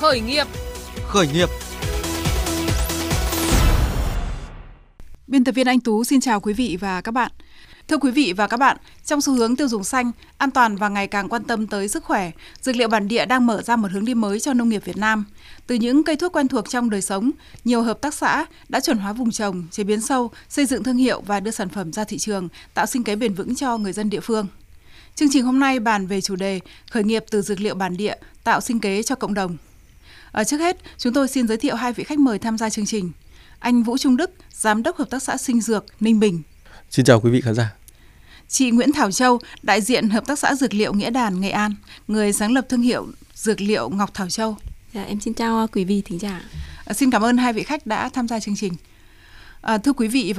Khởi nghiệp. Khởi nghiệp. Biên tập viên Anh Tú xin chào quý vị và các bạn. Thưa quý vị và các bạn, trong xu hướng tiêu dùng xanh, an toàn và ngày càng quan tâm tới sức khỏe, dược liệu bản địa đang mở ra một hướng đi mới cho nông nghiệp Việt Nam. Từ những cây thuốc quen thuộc trong đời sống, nhiều hợp tác xã đã chuẩn hóa vùng trồng, chế biến sâu, xây dựng thương hiệu và đưa sản phẩm ra thị trường, tạo sinh kế bền vững cho người dân địa phương. Chương trình hôm nay bàn về chủ đề khởi nghiệp từ dược liệu bản địa, tạo sinh kế cho cộng đồng. Trước hết, chúng tôi xin giới thiệu hai vị khách mời tham gia chương trình. Anh Vũ Trung Đức, Giám đốc Hợp tác xã Sinh Dược, Ninh Bình. Xin chào quý vị khán giả. Chị Nguyễn Thảo Châu, đại diện Hợp tác xã Dược liệu Nghĩa Đàn, Nghệ An, người sáng lập thương hiệu dược liệu Ngọc Thảo Châu. Dạ, em xin chào quý vị thính giả. Xin cảm ơn hai vị khách đã tham gia chương trình. Thưa quý vị